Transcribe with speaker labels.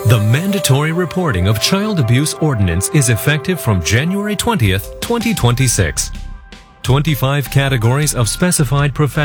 Speaker 1: The mandatory reporting of child abuse ordinance is effective from January 20th, 2026. 25 categories of specified professions